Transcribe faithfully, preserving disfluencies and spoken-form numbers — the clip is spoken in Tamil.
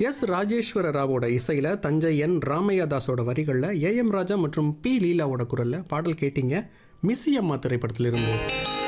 எஸ் ராஜேஸ்வர ராவோட இசையில் தஞ்சை என் ராமையா தாஸோட வரிகளில் ஏ எம் ராஜா மற்றும் பி லீலாவோட குரலில் பாடல் கேட்டீங்க. மிஸ்ஸி அம்மா திரைப்படத்திலிருந்து.